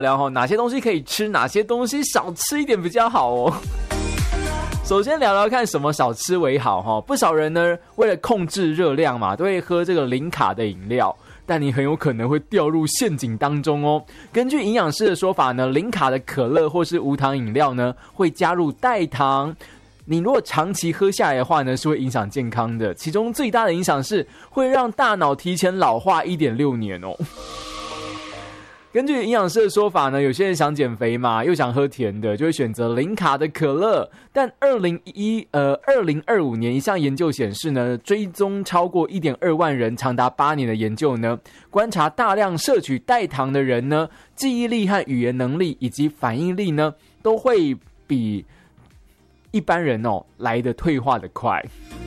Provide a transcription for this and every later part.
聊哪些东西可以吃，哪些东西少吃一点比较好哦。首先聊聊看什么少吃为好不少人呢为了控制热量嘛，都会喝这个零卡的饮料，但你很有可能会掉入陷阱当中哦。根据营养师的说法呢，零卡的可乐或是无糖饮料呢会加入代糖，你如果长期喝下来的话呢，是会影响健康的。其中最大的影响是会让大脑提前老化 1.6 年哦。根据营养师的说法呢，有些人想减肥嘛，又想喝甜的，就会选择零卡的可乐。但2025年一项研究显示呢，追踪超过 1.2 万人长达8年的研究呢，观察大量摄取代糖的人呢，记忆力和语言能力以及反应力呢，都会比一般人来的退化的快。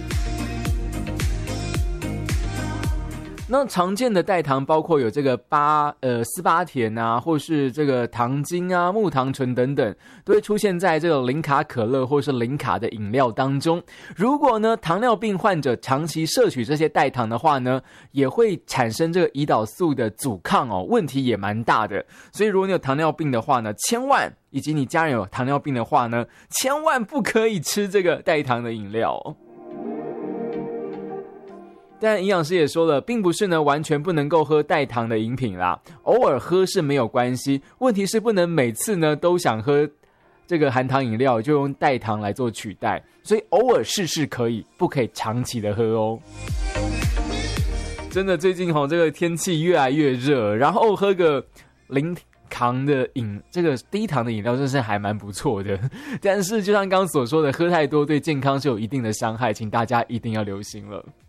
那常见的代糖包括有这个斯巴甜啊，或是这个糖精啊、木糖醇等等，都会出现在这个零卡可乐或是零卡的饮料当中。如果呢糖尿病患者长期摄取这些代糖的话呢，也会产生这个胰岛素的阻抗问题也蛮大的。所以如果你有糖尿病的话呢，千万，以及你家人有糖尿病的话呢，千万不可以吃这个代糖的饮料但营养师也说了，并不是呢完全不能够喝代糖的饮品啦，偶尔喝是没有关系，问题是不能每次呢都想喝这个含糖饮料就用代糖来做取代，所以偶尔试试可以，不可以长期的喝哦。真的最近这个天气越来越热，然后喝个零糖的这个低糖的饮料真是还蛮不错的，但是就像刚刚所说的，喝太多对健康是有一定的伤害，请大家一定要留心了。